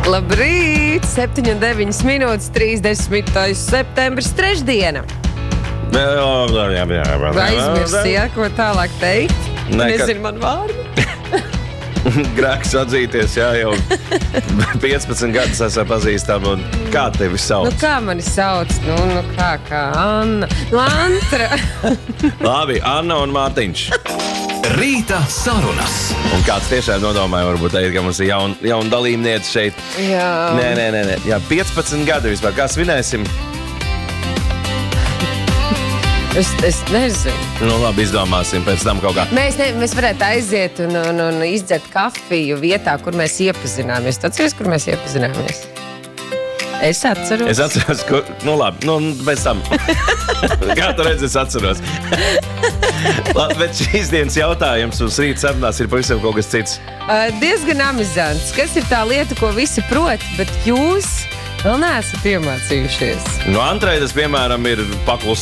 Labrīt! 7:09 minūtes, 30. septembris, trešdiena. Aizmirsi, ja, ko tālāk teikt? Nezinu man vārdu. Grēks atzīties, jā, jau 15 gadus esam pazīstami, un kā tevi sauc? Nu, kā mani sauc? Nu kā Anna. Nu, Antra. Labi, Anna un Mārtiņš. Rīta sarunas. Un kāds tiešām nodomāja, varbūt teikt, ka mums ir jauna dalībniece šeit. Jā. Nē. Jā, 15 gadu vispār. Kā svinēsim? Es nezinu. Nu, labi, izdomāsim pēc tam kaut kā. Mēs varētu aiziet un izdzert kafiju vietā, kur mēs iepazināmies. Tu atceries, kur mēs iepazināmies? Es atceros. Es atceros, nu labi, pēc tam. Kā tu redzi, es atceros. Labi, bet šīs dienas jautājums uz rīta sarunās ir pavisam kaut kas cits. Diezgan amizants. Kas ir tā lieta, ko visi prot, bet jūs vēl neesat iemācījušies? Nu, Antrai tas, piemēram, ir paklusēt.